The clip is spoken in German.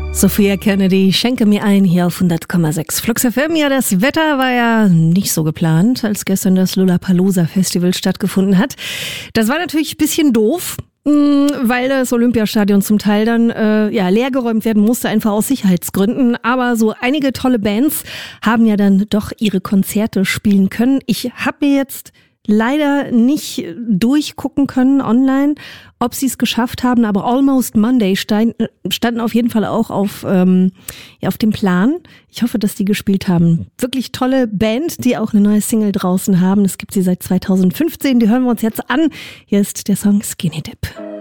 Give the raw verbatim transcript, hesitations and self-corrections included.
Sophia Kennedy, schenke mir ein, hier auf hundert Komma sechs Flux F M. Ja, das Wetter war ja nicht so geplant, als gestern das Lollapalooza Festival stattgefunden hat. Das war natürlich ein bisschen doof, weil das Olympiastadion zum Teil dann äh, ja leergeräumt werden musste, einfach aus Sicherheitsgründen. Aber so einige tolle Bands haben ja dann doch ihre Konzerte spielen können. Ich habe mir jetzt leider nicht durchgucken können online, ob sie es geschafft haben, aber Almost Monday stand, standen auf jeden Fall auch auf, ähm, ja, auf dem Plan. Ich hoffe, dass die gespielt haben. Wirklich tolle Band, die auch eine neue Single draußen haben. Es gibt sie seit zweitausendfünfzehn, die hören wir uns jetzt an. Hier ist der Song Skinny Dip.